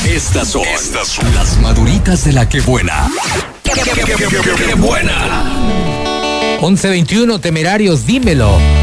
Estas son las maduritas de la que buena. ¡Qué buena! 11:21, Temerarios, dímelo.